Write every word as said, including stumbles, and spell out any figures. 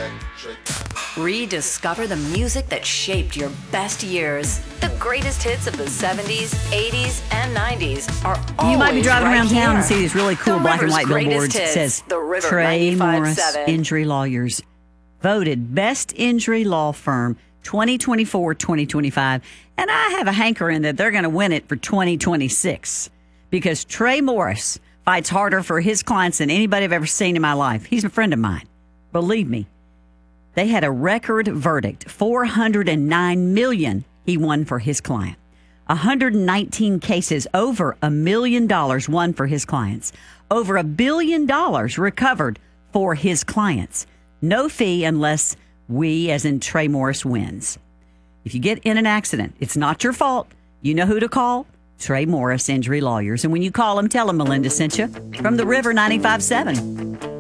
Rediscover the music that shaped your best years. The greatest hits of the seventies, eighties, and nineties are always You might be driving right around town here. and see these really cool The black and River's white greatest billboards. It hits, says The River Trey ninety-five Morris seven. Injury Lawyers, voted Best Injury Law Firm twenty twenty-four twenty twenty-five. And I have a hankering that they're going to win it for twenty twenty-six because Trey Morris fights harder for his clients than anybody I've ever seen in my life. He's a friend of mine. Believe me. They had a record verdict, four hundred nine million dollars he won for his client. one hundred nineteen cases, over a million dollars won for his clients. Over a billion dollars recovered for his clients. No fee unless we, as in Trey Morris, wins. If you get in an accident, it's not your fault. You know who to call? Trey Morris Injury Lawyers. And when you call them, tell them Melinda sent you from the River ninety-five seven.